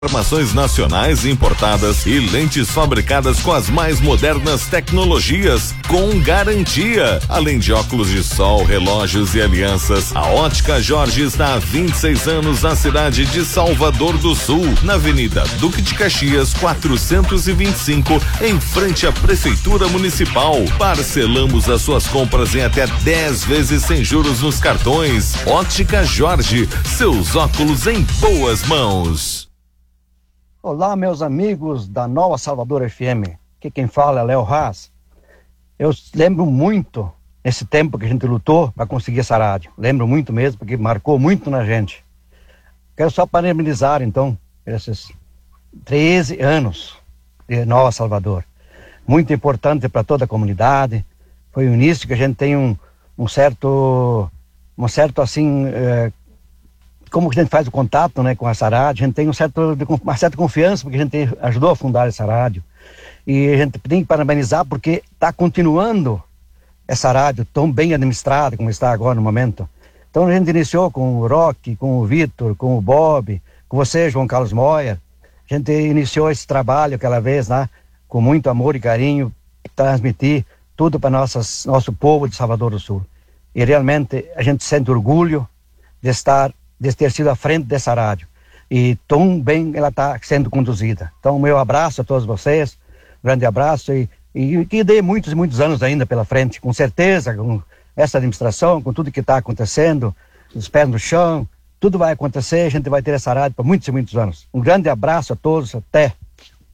Armações nacionais importadas e lentes fabricadas com as mais modernas tecnologias, com garantia. Além de óculos de sol, relógios e alianças, a Ótica Jorge está há 26 anos na cidade de Salvador do Sul, na Avenida Duque de Caxias, 425, em frente à Prefeitura Municipal. Parcelamos as suas compras em até 10 vezes sem juros nos cartões. Ótica Jorge, seus óculos em boas mãos. Olá, meus amigos da Nova Salvador FM. Aqui quem fala é Léo Haas. Eu lembro muito esse tempo que a gente lutou para conseguir essa rádio. Lembro muito mesmo, porque marcou muito na gente. Quero só parabenizar, então, esses 13 anos de Nova Salvador. Muito importante para toda a comunidade. Foi o início que a gente tem um certo assim... como que a gente faz o contato, né, com essa rádio, a gente tem uma certa confiança, porque a gente ajudou a fundar essa rádio. E a gente tem que parabenizar porque está continuando essa rádio tão bem administrada como está agora no momento. Então a gente iniciou com o Rock, com o Vitor, com o Bob, com você, João Carlos Moyer. A gente iniciou esse trabalho aquela vez, né, com muito amor e carinho, transmitir tudo para nosso povo de Salvador do Sul. E realmente a gente sente orgulho de ter sido à frente dessa rádio. E tão bem ela está sendo conduzida. Então, meu abraço a todos vocês, um grande abraço e que dê muitos e muitos anos ainda pela frente, com certeza, com essa administração, com tudo que está acontecendo, os pés no chão, tudo vai acontecer, a gente vai ter essa rádio por muitos e muitos anos. Um grande abraço a todos, até!